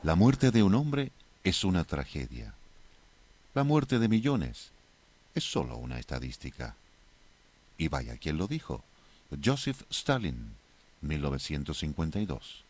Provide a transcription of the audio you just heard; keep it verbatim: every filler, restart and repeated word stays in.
La muerte de un hombre es una tragedia. La muerte de millones es solo una estadística. Y vaya quien lo dijo. Joseph Stalin, mil novecientos cincuenta y dos.